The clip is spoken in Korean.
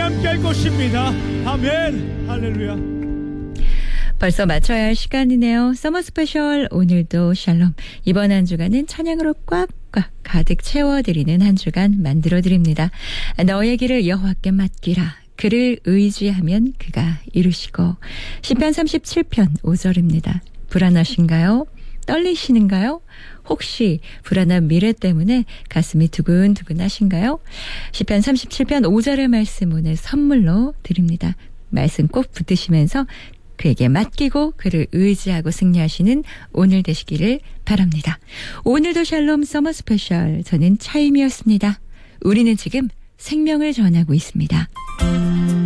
함께 할 것입니다. 아멘. 할렐루야. 벌써 맞춰야 할 시간이네요. 서머 스페셜 오늘도 샬롬. 이번 한 주간은 찬양으로 꽉꽉 가득 채워드리는 한 주간 만들어드립니다. 너의 길을 여호와께 맡기라. 그를 의지하면 그가 이루시고. 시편 37편 5절입니다. 불안하신가요? 떨리시는가요? 혹시 불안한 미래 때문에 가슴이 두근두근 하신가요? 시편 37편 5절의 말씀 오늘 선물로 드립니다. 말씀 꼭 붙드시면서 그에게 맡기고 그를 의지하고 승리하시는 오늘 되시기를 바랍니다. 오늘도 샬롬 서머 스페셜, 저는 차임이었습니다. 우리는 지금 생명을 전하고 있습니다.